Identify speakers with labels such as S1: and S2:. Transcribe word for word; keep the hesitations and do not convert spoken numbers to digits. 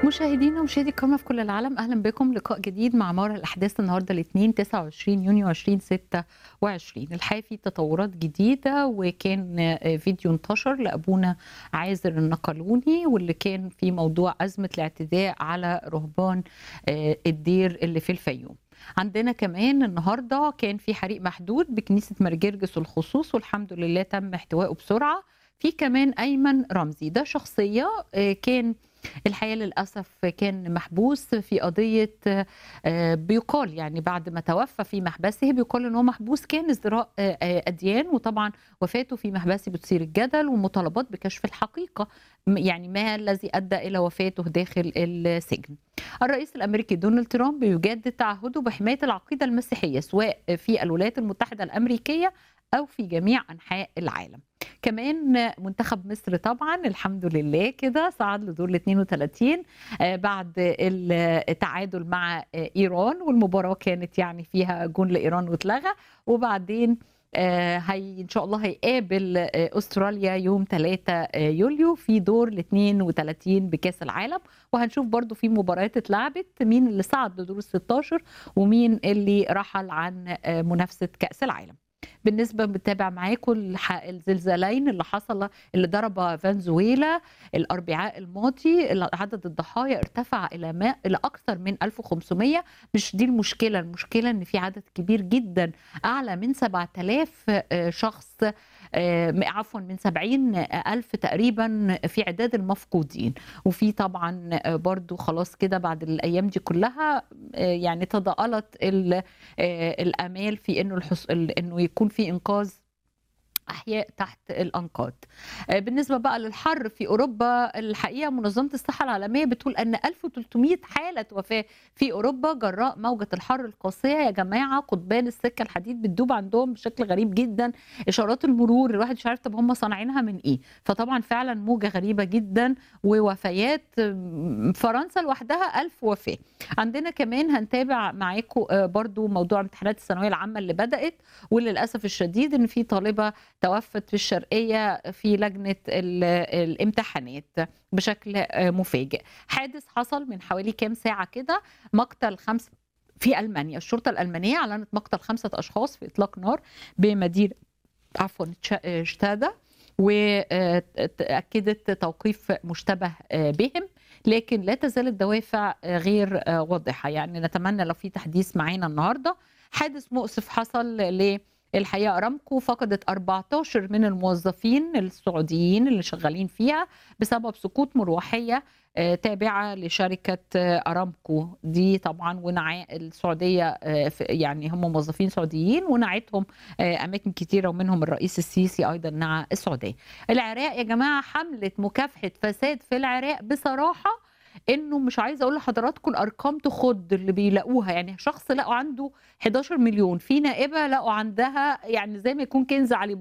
S1: مشاهدينا ومشاهدي الكرام في كل العالم، اهلا بكم. لقاء جديد مع مارا الاحداث النهارده الاثنين تسعة وعشرين يونيو ألفين وستة وعشرين. الحقيقه في تطورات جديده، وكان فيديو انتشر لابونا عازر النقلوني واللي كان في موضوع ازمه الاعتداء على رهبان الدير اللي في الفيوم. عندنا كمان النهارده كان في حريق محدود بكنيسه مرجرجس الخصوص، والحمد لله تم احتوائه بسرعه. في كمان ايمن رمزي، ده شخصيه كان الحقيقه للاسف كان محبوس في قضيه، بيقال يعني بعد ما توفى في محبسه بيقال ان هو محبوس كان ازدراء اديان، وطبعا وفاته في محبسه بتثير الجدل ومطالبات بكشف الحقيقه، يعني ما الذي ادى الى وفاته داخل السجن. الرئيس الامريكي دونالد ترامب يجدد تعهده بحمايه العقيده المسيحيه سواء في الولايات المتحده الامريكيه او في جميع انحاء العالم. كمان منتخب مصر طبعا الحمد لله كده صعد لدور ال اثنين وثلاثين بعد التعادل مع ايران، والمباراه كانت يعني فيها جون لايران واتلغى، وبعدين هي ان شاء الله هيقابل استراليا يوم ثلاثة يوليو في دور ال اثنين وثلاثين بكاس العالم. وهنشوف برضو في مباريات اتلعبت مين اللي صعد لدور ال ستاشر ومين اللي رحل عن منافسه كاس العالم. بالنسبه بنتابع معاكم الزلزالين اللي حصل اللي ضرب فنزويلا الاربعاء الماضي، عدد الضحايا ارتفع الى ما الى اكثر من ألف وخمسمية. مش دي المشكله، المشكله ان في عدد كبير جدا اعلى من سبعة آلاف شخص، عفوا من سبعين ألف تقريبا في عداد المفقودين. وفي طبعا برضو خلاص كده بعد الأيام دي كلها يعني تضاءلت الآمال في إنه الحص... إنه يكون في إنقاذ أحياء تحت الأنقاض. بالنسبة بقى للحر في أوروبا، الحقيقة منظمة الصحة العالمية بتقول أن ألف وثلاثمية حالة وفاة في أوروبا جراء موجة الحر القاسية. يا جماعة قضبان السكة الحديد بتدوب عندهم بشكل غريب جدا، إشارات المرور الواحد مش عارف طب هم صانعينها من إيه. فطبعا فعلا موجة غريبة جدا ووفيات، فرنسا لوحدها ألف وفاة. عندنا كمان هنتابع معاكم برضو موضوع امتحانات الثانوية العامة اللي بدأت، وللأسف الشديد إن في طالبة توفت في الشرقية في لجنة الامتحانات بشكل مفاجئ. حادث حصل من حوالي كام ساعة كده، مقتل خمس في ألمانيا. الشرطة الألمانية أعلنت مقتل خمسة أشخاص في إطلاق نار بمدينة عفوا شتادا، وأكدت توقيف مشتبه بهم، لكن لا تزال الدوافع غير واضحة. يعني نتمنى لو في تحديث معانا النهاردة. حادث مؤسف حصل ل الحقيقة أرامكو فقدت أربعتاشر من الموظفين السعوديين اللي شغالين فيها بسبب سقوط مروحية تابعة لشركة أرامكو دي طبعا، ونعاء السعودية يعني هم موظفين سعوديين ونعتهم أماكن كتيرة ومنهم الرئيس السيسي أيضا نعى السعودية. العراق يا جماعة حملة مكافحة فساد في العراق، بصراحة انه مش عايزه اقول لحضراتكم الارقام تخض اللي بيلاقوها. يعني شخص لقوا عنده حداشر مليون، في نائبه لقوا عندها يعني زي ما يكون كنز علي